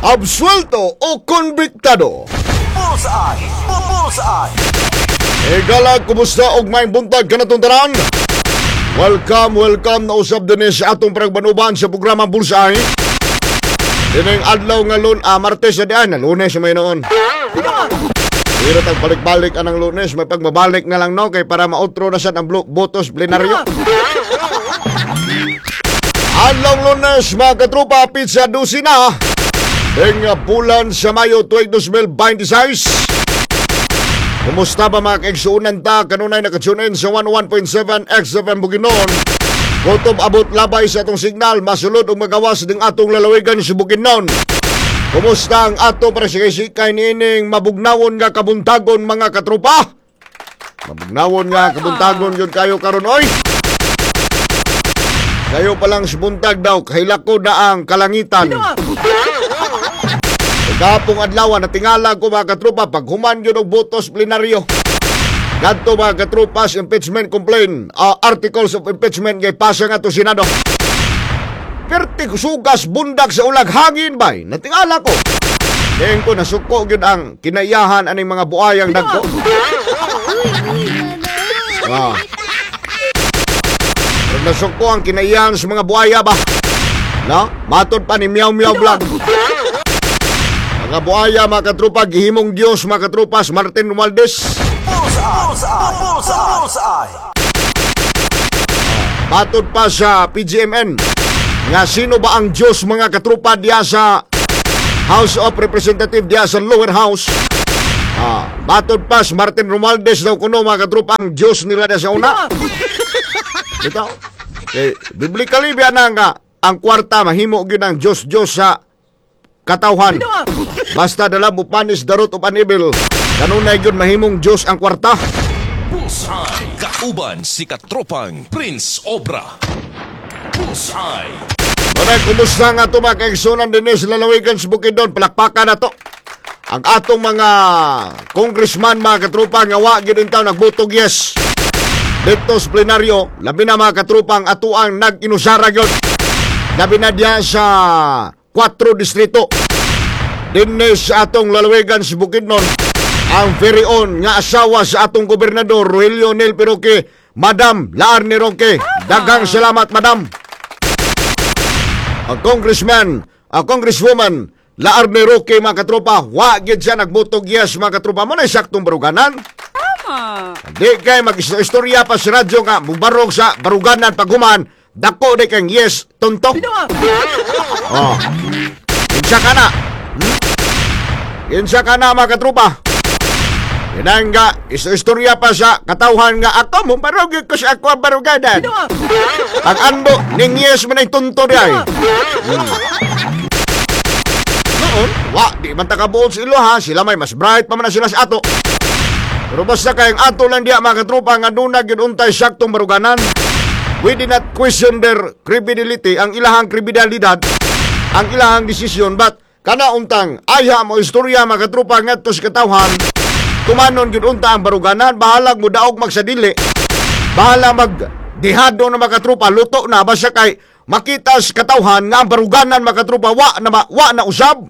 absuelto o konbiktado. Bullseye! Bullseye! Igalag, kumusta og may buntag ka na tanan? Welcome na usab din sa atong pragbanuban sa programa Bullseye. Dining adlaw nga Martes na diyan, Lunes may noon. Pero tag balik-balik anang Lunes, may pagmabalik na lang no kay para mautro na sa ang botos plenaryo. Adlaw Lunes, mga katropa, pizza dosina. Ing bulan sa Mayo tuig 2026. Kumusta ba mga kaigsuunan ta? Kanunay nakatunin sa 11.7 XFM Bukidnon. Kutob abot labay sa atong signal, masulod o magawas ding atong lalawigan sa Bukidnon. Kumusta ang ato para sikay-sikay niining mabugnawon nga kabuntagon mga katropa? Mabugnawon nga kabuntagon yun kayo karon oy. Kayo palang sibuntag daw, kahilako na ang kalangitan. Kapong adlaw na tingala ko mga katropa paghuman yun og botos plenaryo. Kadto mga katropa sa impeachment complaint, articles of impeachment kay pasa nga to Senado. Perti sugas bundak sa ulag hangin bay. Natingala ko. Ngayon ko nasuko yun ang kinayahan aning mga buayang dagko. Nasuko ang kinayahan sa mga buaya ba? No? Matod pa ni Meow Meow Vlog. Mga buaya, mga katropa, gihimong Diyos, mga katropas, Martin Romualdez. Matod pa sa PGMN. Nga sino ba ang Diyos, mga katropa, diya sa House of Representatives, diya sa lower house. Matod pa sa Martin Romualdez daw kuno, mga katropa, ang Diyos nila na sa una. Ito. Biblically, biya na nga, ang kwarta, mahimo yun ang Diyos sa katawhan. Basta dala mo panis darot o panibil. Kanunay yun mahimong Diyos ang kwarta. Bullseye! Kauban si katropang Prince Obra. Bullseye! Maray, kumusta nga ito mga kaigsunan din sa lalawigan sa Bukidnon? Palakpakan na to. Ang atong mga congressman, mga katropa, nga wagin din tayo nagbutog yes. Dito sa plenaryo, labi na mga katropa ang atuang nag-inusara yun. Labi na diya sa 4 distrito. Dinne sa atong lalawigan sa Bukidnon, ang very own nga asawa sa atong gobernador Rogelio Nel Piroque, Madam Laar ni Roque. Daghang salamat, Madam. Ang congresswoman Laar ni Roque, mga katropa, wagid siya nagbutog yes, mga katropa. Mo na saktong baruganan. Di kay mag-istorya pa sa radyo nga mubarog sa baruganan paghuman. Dako di kang yes, tuntok. Insa ka na. Insa ka na, mga katropa. Yan nga, istorya pa sa katawhan nga ako, mubarog ko sa ako ang baruganan. Ang anbo, ning yes man ay tunto di ay. Noon, di man takabuod sila ha. Sila may mas bright pa man na sila sa ato. Pero basta kayong ato lang diya, mga katropa, nga dunag yun untay saktong baruganan. We did not question their credibility, ang ilahang kredibilidad, ang ilahang desisyon, but kana untang ayha mo istorya, mga katropa, nga to sa katawhan, tumanon yun unta ang baruganan, bahalag mo daog magsadili, bahala magdihado na mga katropa, luto na, basta kay makita sa katawhan nga ang baruganan, mga katropa, wa na usab.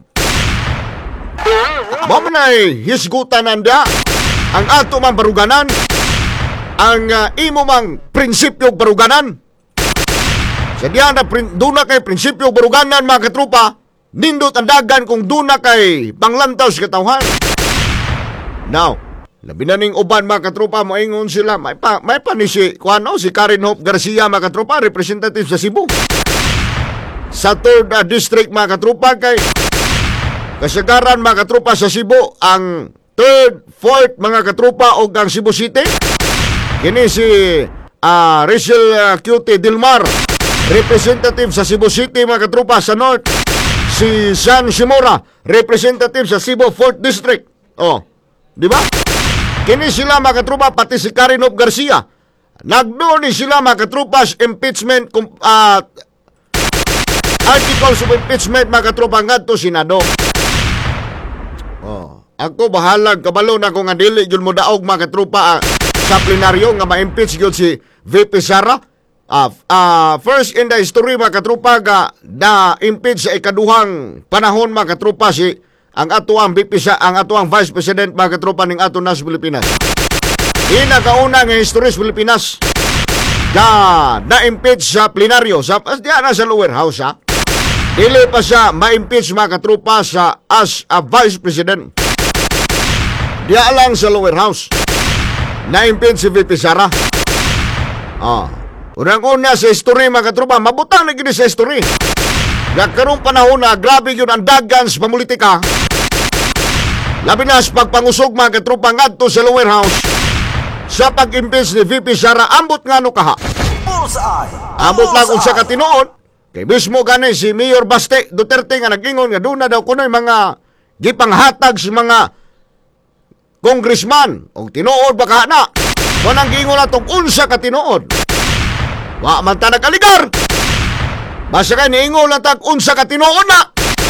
Ba man ay hisgutan nanda, ang ato mang baruganan, ang imo mang prinsipyo baruganan. Sa diyan na duna kay prinsipyo baruganan, mga katropa, nindot ang dagan kung duna kay panglantaw sa katawhan. Now, labi na ning uban, mga katropa, moingon sila, may pa ni si Karen Hope Garcia, mga katropa, representative sa Cebu. Sa 3rd district, mga katropa, kay kasagaran, mga katropa, sa Cebu, ang 3rd, 4th, mga katropa, o ang Cebu City. Kini si Rachel Cutie Dilmar, representative sa Cebu City, mga katropa, sa North. Si San Simora, representative sa Cebu 4th District. Di ba? Kini sila, mga katropa, pati si Karen Hope Garcia. Nagdoon sila, mga katropa, impeachment articles of impeachment, mga katropa, ngadto Senado. Ako bahalag kabalo na ko nga dili gyud mo daog, mga katropa, sa plenaryo nga ma-impeach gyud si VP Sara. First in the history mga katrupa na impeach sa ikaduhang panahon mga katrupa ang atuang ang atuang Vice President mga katrupa ning ato nas Pilipinas. Pinakauna nga history sa Pilipinas na-impeach sa plenaryo sa lower house Dili pa siya ma-impeach mga katrupa as a Vice President. Diya lang sa lower house. Na-impeach si VP Sara. Unang-una sa history mga katrupa, mabutang na gini sa history. Nagkaroong panahon na grabe yun ang dagan sa pamulitika. Labi na sa pagpangusog mga katrupa ngadto sa lower house sa pag-impeach ni VP Sara, ambot nga no kaha. Ambot lang kung sa katinoon, kay mismo gani si Mayor Baste Duterte nga nag-ingon nga doon na daw kuno'y mga gipanghatag sa mga congressman o tinuod baka na. Manang giingon na itong unsa katinood. Wa man ta nagaligar. Basta kayo niingon lang tag unsa ka tinuon na.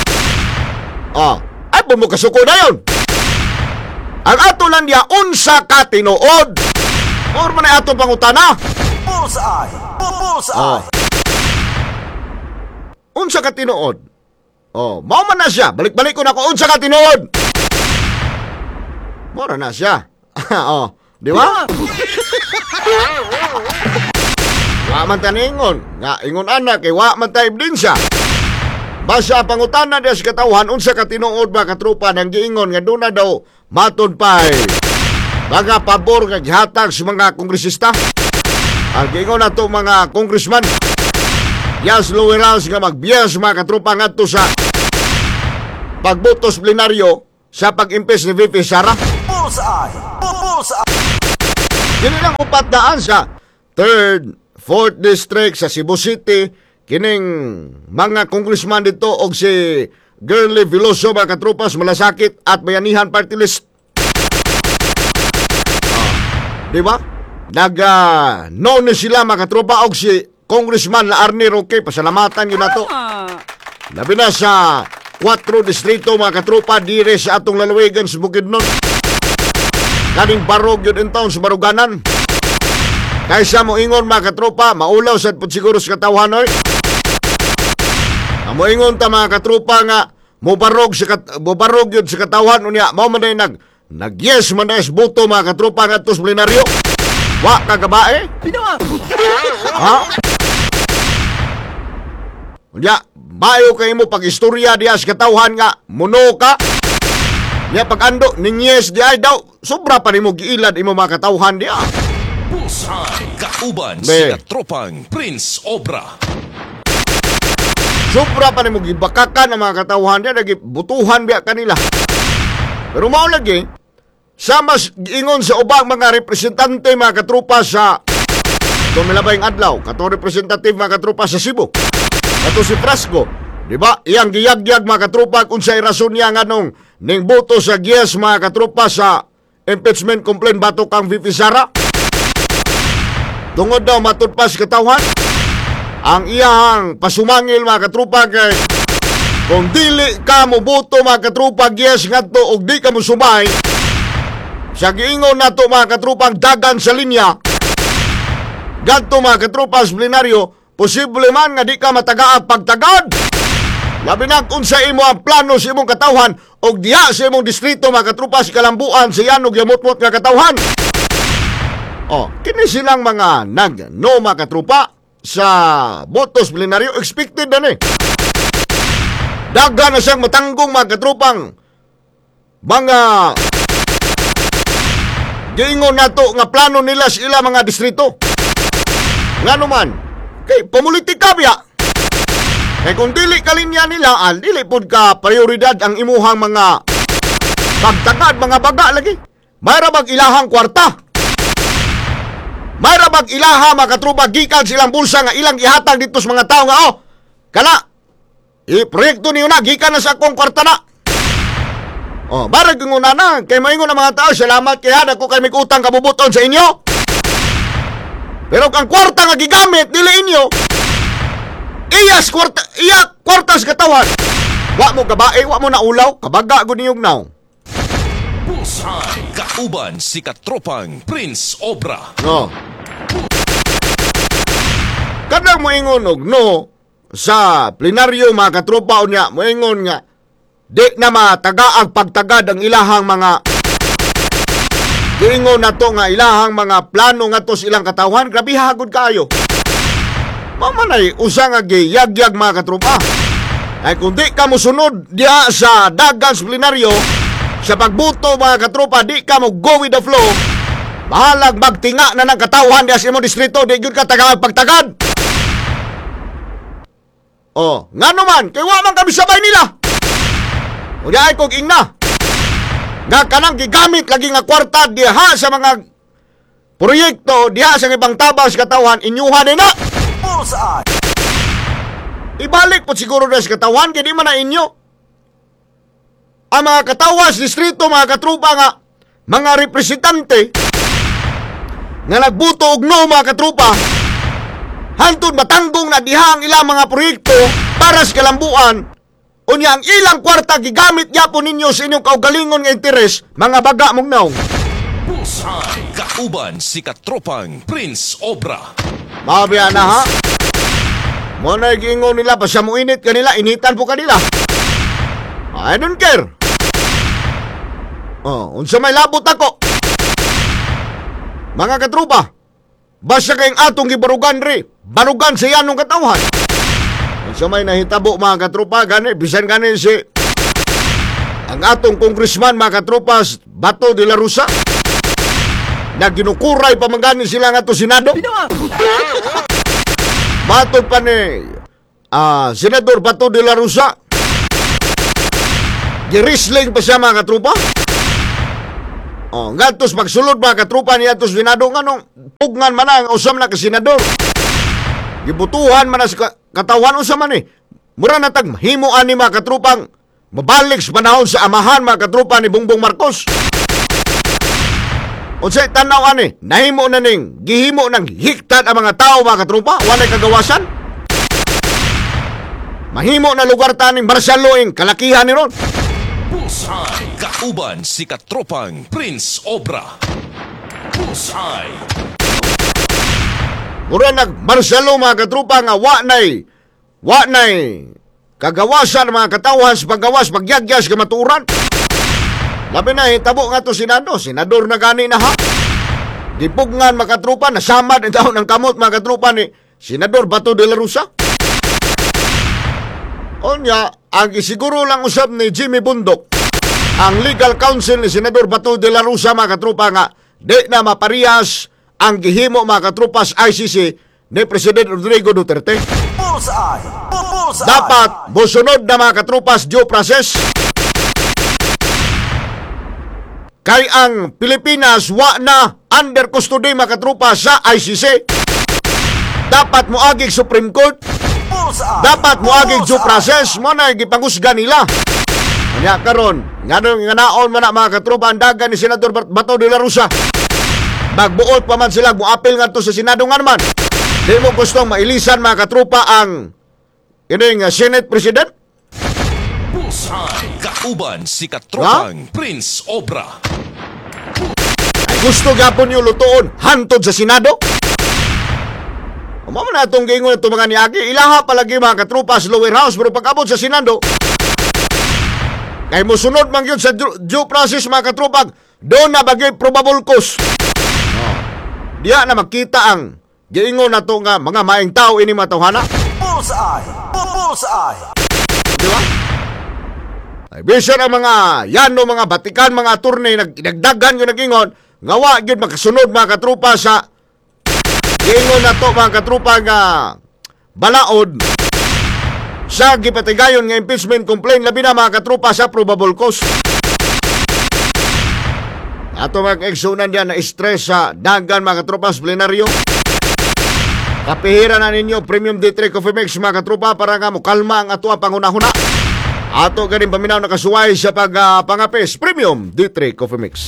Ay po mo kasuko na yun. Ang ato lang niya unsa ka tinuod. Or man ay ato pangutana. Bullseye! Bullseye! Unsa ka tinuod. Mao man na siya. Balik-balik ko na ko unsa ka tinuod. Mora na siya. Di ba? Wa man taningon, nga ingon anak kay wa man ta ebidensya. Basta pangutana dia sa katawhan unsa ka tinuod ba katrupa nang giingon nga doon na daw matud pay mga pabor nga gihatag sa mga kongresista. Ang giingon nato mga congressman Yas lower house nga magbiyas mga katrupa ngadto sa pagbotos plenaryo sa pag-impeach ni VP Sara. Bullseye! Bullseye! Dili lang upat daan sa 3rd 4th District sa Cebu City, kining mga congressman dito og si Girly Veloso mga katrupas Malasakit at Bayanihan Party List. Di ba? Known na sila mga katrupa og si Congressman Arnie Roque, pasalamatan yun na to. Labi na sa 4 distrito mga katrupa dire sa atong lalawigan sa Bukidnon. Kaning barog yun in town sa Baruganan. Kaysa mo ingon mga katropa, maulaw sad pud siguro sa katawhan oy. Mo ingon ta mga katropa nga mobarog yun sa katawhan unya mao man day nag-yes man day boto mga katropa ngadto sa plenaryo. Wa ka gabae? Unya bayo kay mo pag istorya diya sa katawhan nga muno ka. Nya pag ando ning yes di ay daw sobra pa nimo giilad imo mga katawhan diya. Bullseye! Kauban si katropang Prince Obra. Sobra pa ni mo gibakakan ang mga katawhan niya, nagibutuhan biya kanila. Pero mao lagi, sa mas ingon sa ubang mga representante mga katrupa sa Tumilabay adlaw, katong representative mga katrupa sa Cebu. Kato si Frasco, di ba? Iyang giyagyag mga katrupa kung sa'y rason niya nga nung ning boto sa GIES mga katrupa sa impeachment complaint bato kang VP Sara. Tungod daw matudpas katawhan ang iyang pasumangil mga katrupa kay kung dili ka mo boto mga katrupa GIES ngadto og di ka mo sumay sa giingon nato mga katrupang dagan sa linya gadto mga katrupa sa plenaryo posible man nga di ka matagaat pagtagad. Labi na kung sa imo ang plano sa imong katawhan og diha sa imong distrito mga katrupa sa kalambuan sa yanog yamot-mot nga katawhan. Kini silang mga nag-no mga katrupa sa botos plenaryo, expected na ni. Daga na siyang matanggong mga katrupang mga giingon nato nga plano nila sa ila mga distrito. Nga naman, kay pamulitika biya. Kay kung dili kalinya nila, dili pod ka prioridad ang imuhang mga pagtagad, mga baga lagi. Mayra bag ilahang kwarta. Mayra bag ilaha mga katrupa gikan silang bulsa nga ilang ihatag dito sa mga tao nga kana i-proyekto niyo na gikan na sa akong kwarta na. Barag yung una na kay maingon ang mga tao salamat kaya dako kay may utang kabubuton sa inyo. Pero kang kwarta nga gigamit dili inyo kwarta sa katawan. Wa mo gabae, wa mo naulaw, kabaga gud niyong naw. Bullseye! Kauban si katropang Prince Obra. Kadang moingon og no sa plenaryo mga katropa unya moingon nga di na matagaag pagtagad ang ilahang mga giingon nato nga ilahang mga plano ngadto sa ilang katawhan. Grabe hagod kaayo. Mamanay usa nga giyagyag mga katropa. Ay kung di ka mosunod diha sa dagan sa plenaryo sa pagbuto mga katropa, di ka mo go with the flow, bahalag magtinga na ng katawhan diha sa imong distrito, di gyud ka tagag pagtagad. Oh, nga naman, kay wa man kami sabay nila. O di ay kog ingna. Nga kanang gigamit lagi nga kwarta diha sa mga proyekto diha sa ibang tabang sa katawhan, inyuhan na. Bullseye. Ibalik po siguro na sa katawhan, kaya di man na inyo. Ang mga katawas, distrito, mga katrupa nga, mga representante, nga nagbuto og no mga katrupa, hantod matanggong na diha ang ilang mga proyekto para sa kalambuan, unya ang ilang kwarta gigamit yapon ninyo sa inyong kaugalingon nga interes, mga baga mong naong. Bullseye. Kauban si katropang Prince Obra. Mabiya na ha? Mo na giingon nila, pa siya mo init kanila, initan po kanila. I don't care. Oh, unsa may labot ako. Mga katrupa, basta kayong atong gibarugan ri, barugan sa yanong katawhan. Unsa may nahitabo mga katrupa, gani, bisan gani si ang atong congressman mga katrupa, Bato de la Rosa, na ginukuray pa magani sila nga to Senado. Batod pa ni Senador Bato de la Rosa, girisling pa siya mga katrupa. Oh, gatos magsulod mga katrupa niya tos Senado nga nung pugnan man ang usam na ka senador. Gibutuhan man na sa katawan usam man eh. Mura na tag himo ani mga katrupang mabalik sa panahon sa amahan mga katrupa ni Bongbong Marcos. Unsay tanaw ani, nahimo na ning gihimo ng hiktat ang mga tao mga katrupa, walay kagawasan. Mahimo na lugar taning martial lawing kalakihan ni ron. Bullseye. Kauban si katropang Prince Obra. Bullseye. Mura nag-martial law mga katrupa nga wa nay kagawasan mga katawhan sa paggawas, pagyagyas, kamaturan. Labi na hitabo nga to senador na gani na ha. Dipugnan mga katrupa, nasamad ang taon ng kamot mga katrupa ni Senador Bato de la Rosa. Onya, ang isiguro lang usab ni Jimmy Bundok, ang legal counsel ni Senador Bato de la Rosa mga katrupa nga, di na maparihas ang gihimo mga katrupa sa ICC ni President Rodrigo Duterte. Bullseye. Bullseye. Dapat musunod na mga katrupas due process. Kay ang Pilipinas wa na under custody mga katrupas sa ICC. Dapat moagig Supreme Court. Bullseye. Dapat moagig due process mo na gipangusga nila. Kanya karon, nga naon man na mga katrupa ang dagan ni Senador Bato de la Rosa. Magbuot pa man sila, muapil nga to sa Senado nga naman. Di mo gustong mailisan mga katrupa ang ining Senate President? Bullseye. Kauban si katropang Prince Obra. Ay gusto gapon yung lutoon hantod sa Senado? Umama na itong gingon ito mga niyagi, ilaha palagi mga katrupa sa lower house, pero pag-abot sa Senado, kay musunod man yun sa due process mga katrupa, doon na bagay probable cause. Diya na makita ang giingon na ito nga mga maing tao ini matawhana. Bullseye. Bullseye. Di ba? Ay bisan ang mga yano, mga batikan, mga attorney nagdagan yung nagingon, ngawa yun makasunod mga katrupa sa giingon na to mga katrupa nga balaod sa gipatigayon nga impeachment complaint, labi na mga katrupa sa probable cause. Ato mag-eksunan diyan na stress sa dagan mga katrupa sa plenaryo. Kapihiran na ninyo Premium D3 Coffee Mix mga katrupa para nga mukalma ang ato ang pangunahuna. Ato ganin paminaw nakasuway sa pangapis Premium D3 Coffee Mix.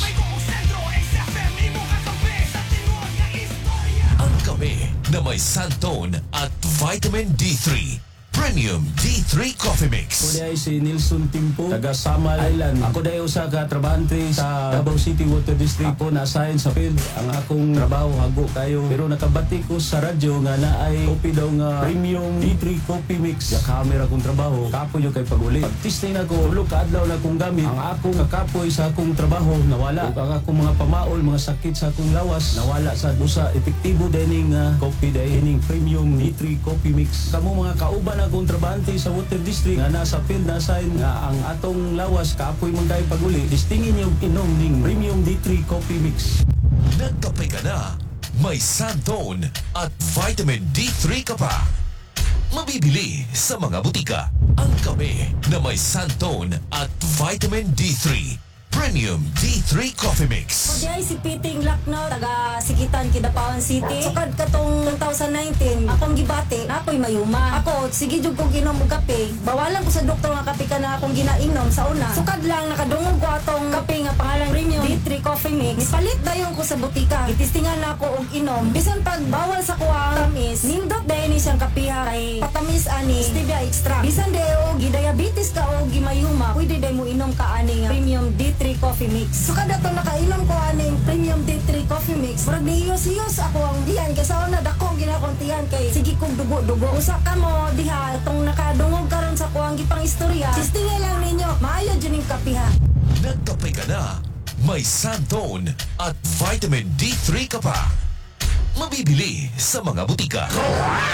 Ang kape na may Santone at Vitamin D3. Premium D3 Coffee Ako Mix. day si Nilson Timpo, taga Samal Island. Ako day usa ka trabahante sa Davao City Water District po, na-assign sa field. Ang akong trabaho hago kayo, pero nakabati ko sa radyo nga naay kopi daw nga Premium D3 Coffee Mix. Sa camera kong trabaho, kapo yung kay paguli. Pag-testing ako, ulo kaadlaw na kong gamit. Ang akong kakapoy sa akong trabaho nawala. Ug ang akong mga pamaol, mga sakit sa akong lawas nawala sa busa. Epektibo dining coffee day, ining Premium D3 Coffee Mix. Kamo mga kauban akong trabahante sa Water District nga nasa field na sign nga ang atong lawas kapoy mong kay paguli. Distingin yung inom ning Premium D3 Coffee Mix. Nagkape ka na, may Santone at Vitamin D3 ka pa. Mabibili sa mga butika ang kape na may Santone at Vitamin D3. Premium D3 Coffee Mix. Diay si Piting Lakno, taga Sikitan, Kidapawan City. Sukad katong 2019, akong gibati, na ako'y mayuma. Ako, sige jud kong ginom og kape. Bawalan ko sa doktor nga kape ka na akong ginainom sa una. Sukad lang, nakadungog ko atong kape nga pangalang Premium D3 Coffee Mix. Nipalit dayon ko sa butika. Itistingan na ako og inom. Bisan pag bawal sa kuwang tamis, nindot dayon ni siyang kapiha kay patamis ani stevia extra. Bisan dayo gidiabetes ka o gimayuma, pwede day mo inom ka ani nga Premium D3 Coffee Mix. So kada to nakainom ko aning Premium D3 Coffee Mix. Murag nihiyos-hiyos ako ang diyan kasi una dako ginakontihan kay sige kog dugo-dugo. Usa ka mo diha tong nakadungog karon sa kuang gipang istorya. Sistingay lang ninyo, maayo jud ning kapiha. Nagkape ka na, may Santone at Vitamin D3 ka pa. Mabibili sa mga butika.